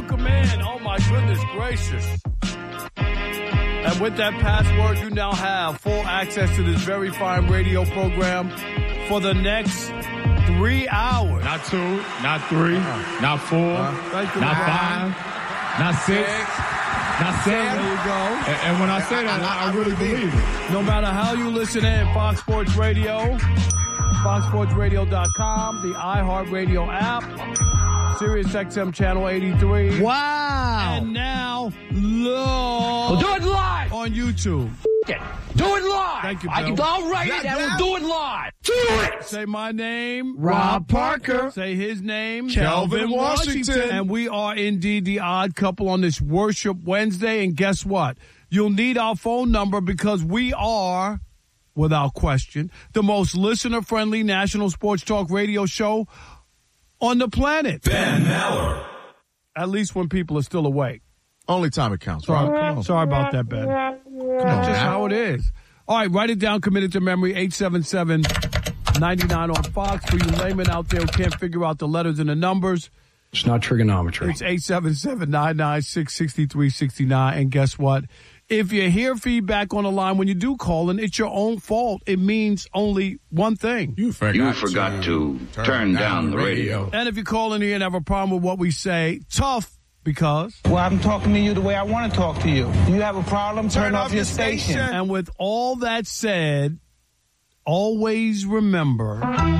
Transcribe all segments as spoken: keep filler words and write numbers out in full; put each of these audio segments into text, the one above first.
welcome in. Oh, my goodness gracious. And with that password, you now have full access to this very fine radio program for the next three hours. Not two, not three, uh-huh. not four, uh, not five, not six, not seven. There you go. And, and when I say that, I, I really believe it. No matter how you listen in, Fox Sports Radio, fox sports radio dot com, the iHeartRadio app, Sirius X M Channel eighty-three. Wow. And now, look. We'll do it live. On YouTube. It. Do it live. Thank you, Bill. I can, I'll write it and we'll do it live. Do it. Say my name. Rob Parker. Say his name. Kelvin Washington. And we are indeed the odd couple on this Worship Wednesday. And guess what? You'll need our phone number because we are, without question, the most listener-friendly national sports talk radio show on the planet. Ben Maller. At least when people are still awake. Only time it counts. Sorry, Rob, come on. sorry about that, Ben. That's just how it is. All right, write it down, commit it to memory, eight seven seven, nine nine on Fox. For you laymen out there who can't figure out the letters and the numbers, it's not trigonometry. It's eight seven seven, nine nine six, six three six nine. And guess what? If you hear feedback on the line when you do call in, it's your own fault. It means only one thing. You forgot, you forgot to, to turn, turn down, down the radio. radio. And if you call in here and have a problem with what we say, tough. Because? Well, I'm talking to you the way I want to talk to you. You have a problem, turn, turn off, off your station. station. And with all that said, always remember.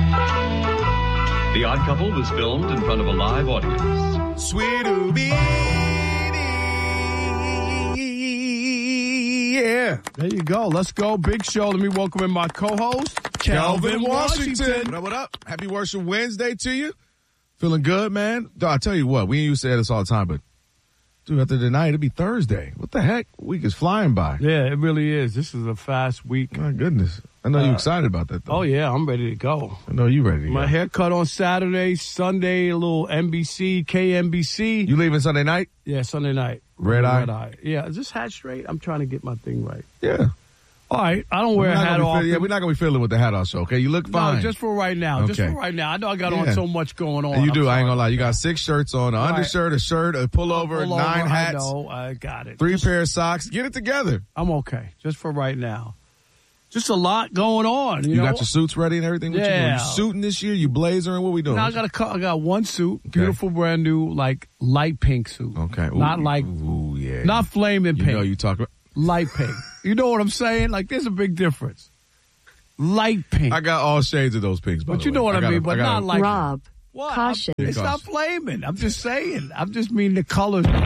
The Odd Couple was filmed in front of a live audience. Sweet Ubi. Yeah. There you go. Let's go. Big show. Let me welcome in my co-host, Kelvin Washington. What up, what up? Happy Worship Wednesday to you. Feeling good, man? I tell you what, we used to say this all the time, but dude, after tonight, it'll be Thursday. What the heck? Week is flying by. Yeah, it really is. This is a fast week. My goodness. I know uh, you're excited about that, though. Oh, yeah, I'm ready to go. I know you're ready to My go. haircut on Saturday, Sunday, a little N B C, K N B C. You leaving Sunday night? Yeah, Sunday night. Red eye? Red eye. Yeah, is this hat straight? I'm trying to get my thing right. Yeah. All right, I don't wear a hat off. Yeah, we're not going to be fiddling with the hat also, okay? You look fine. No, just for right now. Okay. Just for right now. I know I got yeah. on so much going on. And you I'm do. sorry. I ain't going to lie. You got six shirts on, an right. undershirt, a shirt, a pullover, a pullover nine hats. I know. I got it. Three just, pair of socks. Get it together. I'm okay. Just for right now. Just a lot going on. You, you know? got your suits ready and everything? What yeah. you doing? You suiting this year? You blazering? What we doing? No, I got a, I got one suit. Okay. Beautiful, brand new, like light pink suit. Okay. Ooh, not like, ooh, yeah. not flaming you pink. know you talk about. Light pink. You know what I'm saying? Like, there's a big difference. Light pink. I got all shades of those pinks, by But the you way. know what I, I mean, a, but I not a, like... Rob, what? caution. It's caution. not flaming. I'm just saying. I'm just mean the colors. Like,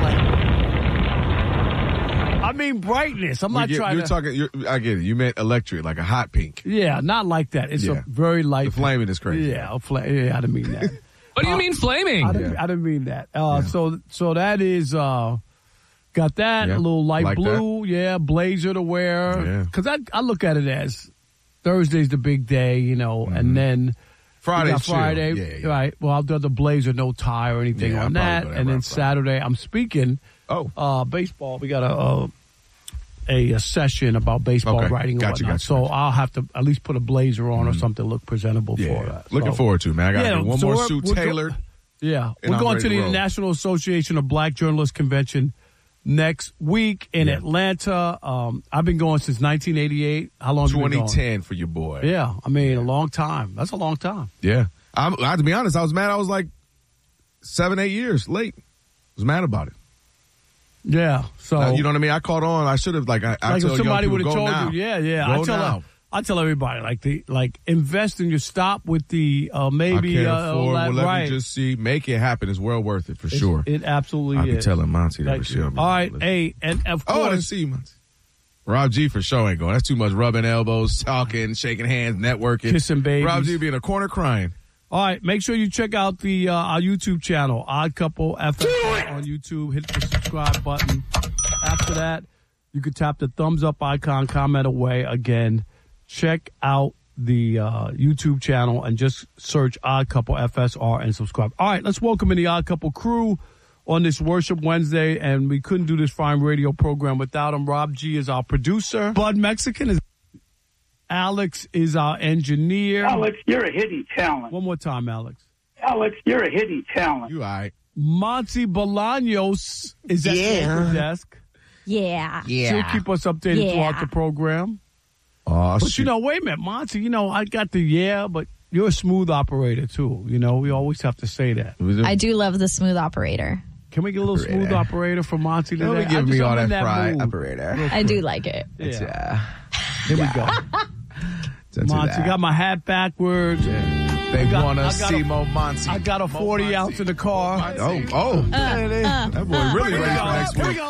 I mean brightness. I'm we not get, trying you're to... Talking, you're, I get it. You meant electric, like a hot pink. Yeah, not like that. It's yeah. a very light... The flaming is crazy. Yeah, a fl- yeah I didn't mean that. What do you uh, mean flaming? I didn't, yeah. I didn't mean that. Uh, yeah. So so that is... Uh, got that, yeah. a little light like blue, that. yeah, blazer to wear. Because yeah. I, I look at it as Thursday's the big day, you know, mm-hmm. and then... Friday's Friday, yeah, yeah. right? Well, I'll do the blazer, no tie or anything yeah, on that, and then Saturday I'm speaking. Oh, uh, baseball. We got a a, a session about baseball okay. writing and gotcha, whatnot. gotcha, so gotcha. I'll have to at least put a blazer on mm-hmm. or something to look presentable yeah. for that. Looking so, forward to it, man. I got yeah, one so more we're, suit we're tailored. Go- yeah, we're I'm going to the roll. National Association of Black Journalists Convention next week in yeah. Atlanta. Um, I've been going since nineteen eighty-eight. How long? twenty ten have you been going? For your boy. Yeah, I mean yeah. a long time. That's a long time. Yeah. I'm, I have to be honest, I was mad. I was like seven, eight years late. I was mad about it. Yeah. So uh, you know what I mean? I caught on. I should have like I, I like tell if somebody would have told now. you, yeah, yeah. Go I tell now. I tell everybody like the like invest in your stop with the uh, maybe I can't uh, afford. uh, Well, let right. me just see. Make it happen. It's well worth it for it's, sure. It absolutely I is. be telling Monty that Thank for you. sure. All right, hey, and of course, oh, I didn't see you, Monty. Rob G for sure ain't going. That's too much rubbing elbows, talking, shaking hands, networking, kissing babies. Rob G be in a corner crying. All right, make sure you check out the uh, our YouTube channel, Odd Couple F M on YouTube. Hit the subscribe button. After that, you can tap the thumbs up icon, comment away. Again, check out the uh, YouTube channel and just search Odd Couple F S R and subscribe. All right, let's welcome in the Odd Couple crew on this Worship Wednesday, and we couldn't do this fine radio program without him. Rob G is our producer. Bud Mexican is... Alex is our engineer. Alex, you're a hidden talent. One more time, Alex. Alex, you're a hidden talent. You all right. Monty Bolaños is at Yeah. the anchor desk. Yeah. She'll keep us updated Yeah. throughout the program. Oh, But, you know, wait a minute, Monty, you know, I got the yeah, but you're a smooth operator, too. You know, we always have to say that. I do love the smooth operator. Can we get a little Operator. smooth operator from Monty today? Don't be I giving just- me I'm all in that fried mood. operator. I do like it. It's, Yeah. uh, Here we go. don't do Monty, that. got my hat backwards. They I got- want I to got see a- Mo Monty. I got a forty ounce in the car. Oh, oh. That boy really ready for next week.